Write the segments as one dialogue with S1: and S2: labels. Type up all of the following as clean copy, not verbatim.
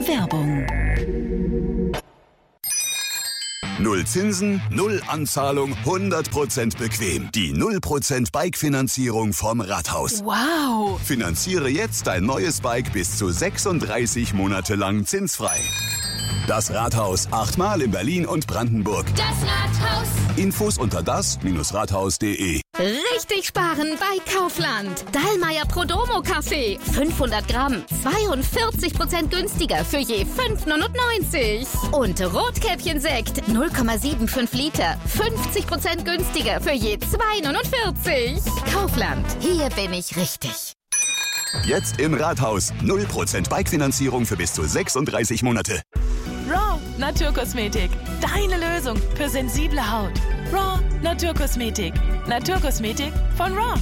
S1: Werbung.
S2: Null Zinsen, null Anzahlung, 100% bequem. Die 0% Bike-Finanzierung vom Rathaus.
S1: Wow!
S2: Finanziere jetzt dein neues Bike bis zu 36 Monate lang zinsfrei. Das Rathaus, 8-mal in Berlin und Brandenburg.
S3: Das Rathaus.
S2: Infos unter das-rathaus.de.
S3: Richtig sparen bei Kaufland. Dallmayr Prodomo Kaffee. 500 Gramm. 42% günstiger für je 5,99. Und Rotkäppchensekt. 0,75 Liter. 50% günstiger für je 2,49. Kaufland. Hier bin ich richtig.
S2: Jetzt im Rathaus. 0% Bike-Finanzierung für bis zu 36 Monate.
S1: Raw Naturkosmetik. Deine Lösung für sensible Haut. Raw Naturkosmetik. Naturkosmetik von Raw.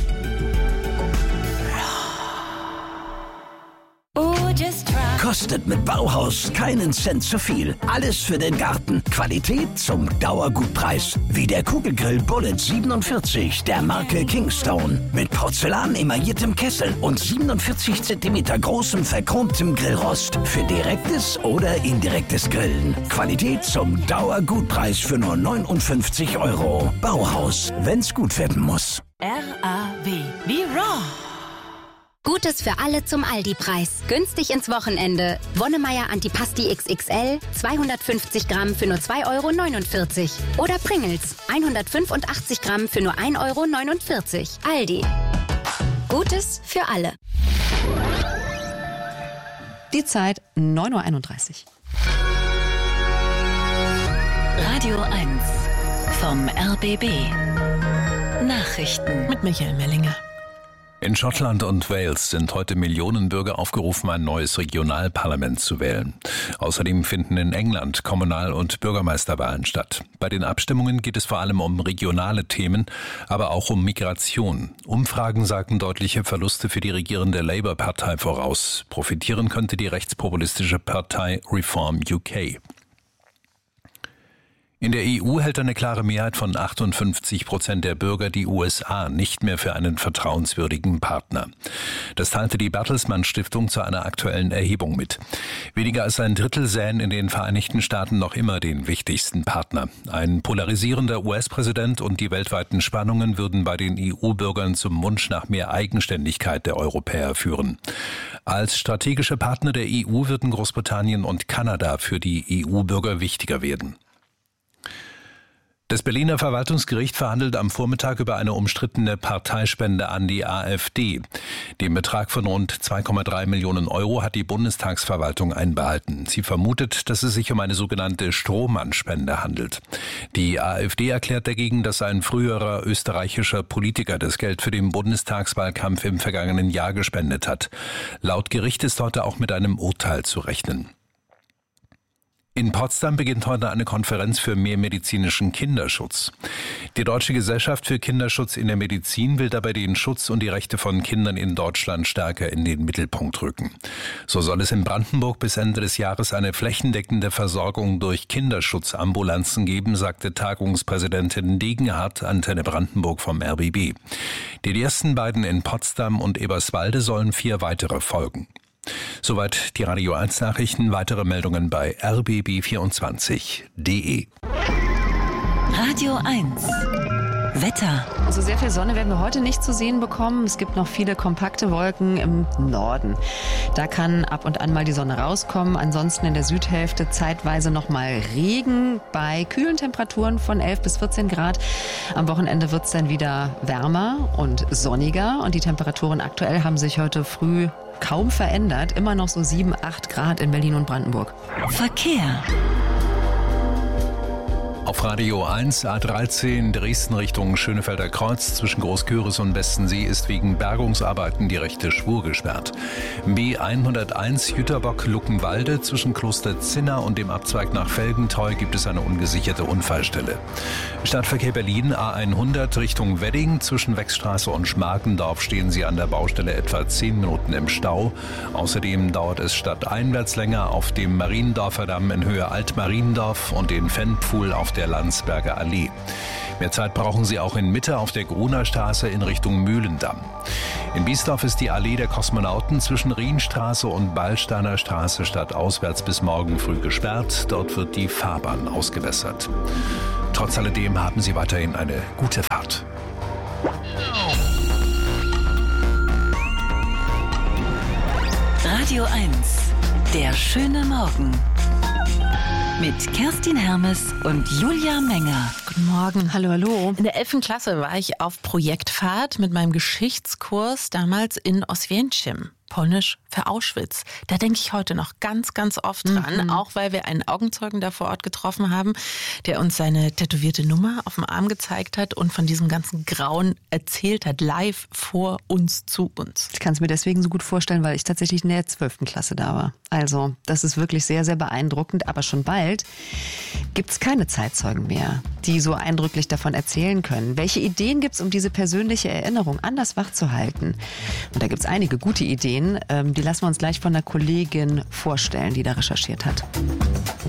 S4: Kostet mit Bauhaus keinen Cent zu viel. Alles für den Garten. Qualität zum Dauergutpreis. Wie der Kugelgrill Bullet 47 der Marke Kingstone. Mit Porzellan emailliertem Kessel und 47 cm großem verchromtem Grillrost. Für direktes oder indirektes Grillen. Qualität zum Dauergutpreis für nur 59 €. Bauhaus, wenn's gut werden muss.
S1: RAW wie Raw.
S5: Gutes für alle zum Aldi-Preis. Günstig ins Wochenende. Wonnemeier Antipasti XXL, 250 Gramm für nur 2,49 €. Oder Pringles, 185 Gramm für nur 1,49 €. Aldi. Gutes für alle.
S6: Die Zeit 9:31
S1: Uhr. Radio 1 vom RBB. Nachrichten mit Michael Mellinger.
S7: In Schottland und Wales sind heute Millionen Bürger aufgerufen, ein neues Regionalparlament zu wählen. Außerdem finden in England Kommunal- und Bürgermeisterwahlen statt. Bei den Abstimmungen geht es vor allem um regionale Themen, aber auch um Migration. Umfragen sagen deutliche Verluste für die regierende Labour-Partei voraus. Profitieren könnte die rechtspopulistische Partei Reform UK. In der EU hält eine klare Mehrheit von 58% der Bürger die USA nicht mehr für einen vertrauenswürdigen Partner. Das teilte die Bertelsmann Stiftung zu einer aktuellen Erhebung mit. Weniger als ein Drittel sähen in den Vereinigten Staaten noch immer den wichtigsten Partner. Ein polarisierender US-Präsident und die weltweiten Spannungen würden bei den EU-Bürgern zum Wunsch nach mehr Eigenständigkeit der Europäer führen. Als strategische Partner der EU würden Großbritannien und Kanada für die EU-Bürger wichtiger werden. Das Berliner Verwaltungsgericht verhandelt am Vormittag über eine umstrittene Parteispende an die AfD. Den Betrag von rund 2,3 Millionen € hat die Bundestagsverwaltung einbehalten. Sie vermutet, dass es sich um eine sogenannte Strohmann-Spende handelt. Die AfD erklärt dagegen, dass ein früherer österreichischer Politiker das Geld für den Bundestagswahlkampf im vergangenen Jahr gespendet hat. Laut Gericht ist heute auch mit einem Urteil zu rechnen. In Potsdam beginnt heute eine Konferenz für mehr medizinischen Kinderschutz. Die Deutsche Gesellschaft für Kinderschutz in der Medizin will dabei den Schutz und die Rechte von Kindern in Deutschland stärker in den Mittelpunkt rücken. So soll es in Brandenburg bis Ende des Jahres eine flächendeckende Versorgung durch Kinderschutzambulanzen geben, sagte Tagungspräsidentin Degenhardt Antenne Brandenburg vom RBB. Die ersten beiden in Potsdam und Eberswalde sollen 4 weitere folgen. Soweit die Radio 1 Nachrichten. Weitere Meldungen bei rbb24.de.
S1: Radio 1 Wetter.
S6: Also sehr viel Sonne werden wir heute nicht zu sehen bekommen. Es gibt noch viele kompakte Wolken im Norden. Da kann ab und an mal die Sonne rauskommen. Ansonsten in der Südhälfte zeitweise noch mal Regen bei kühlen Temperaturen von 11 bis 14 Grad. Am Wochenende wird es dann wieder wärmer und sonniger. Und die Temperaturen aktuell haben sich heute früh kaum verändert. Immer noch so 7, 8 Grad in Berlin und Brandenburg.
S1: Verkehr.
S7: Auf Radio 1 A13 Dresden Richtung Schönefelder Kreuz zwischen Großküris und Bestensee ist wegen Bergungsarbeiten die rechte Spur gesperrt. B101 Jüterbock-Luckenwalde zwischen Kloster Zinna und dem Abzweig nach Felgentreu gibt es eine ungesicherte Unfallstelle. Stadtverkehr Berlin A100 Richtung Wedding zwischen Wechstraße und Schmarkendorf stehen Sie an der Baustelle etwa 10 Minuten im Stau. Außerdem dauert es stadteinwärts länger auf dem Mariendorfer Damm in Höhe Altmariendorf und den Fennpfuhl auf der Landsberger Allee. Mehr Zeit brauchen Sie auch in Mitte auf der Gruner Straße in Richtung Mühlendamm. In Biesdorf ist die Allee der Kosmonauten zwischen Rienstraße und Ballsteiner Straße stadtauswärts bis morgen früh gesperrt. Dort wird die Fahrbahn ausgebessert. Trotz alledem haben Sie weiterhin eine gute Fahrt.
S1: Radio 1, der schöne Morgen. Mit Kerstin Hermes und Julia Menger.
S8: Guten Morgen.
S6: Hallo, hallo.
S8: In der 11. Klasse war ich auf Projektfahrt mit meinem Geschichtskurs damals in Oswiecim. Polnisch für Auschwitz. Da denke ich heute noch ganz, ganz oft dran, auch weil wir einen Augenzeugen da vor Ort getroffen haben, der uns seine tätowierte Nummer auf dem Arm gezeigt hat und von diesem ganzen Grauen erzählt hat, live vor uns, zu uns.
S6: Ich kann es mir deswegen so gut vorstellen, weil ich tatsächlich in der 12. Klasse da war. Also, das ist wirklich sehr, sehr beeindruckend. Aber schon bald gibt es keine Zeitzeugen mehr, die so eindrücklich davon erzählen können. Welche Ideen gibt es, um diese persönliche Erinnerung anders wachzuhalten? Und da gibt es einige gute Ideen. Die lassen wir uns gleich von einer Kollegin vorstellen, die da recherchiert hat.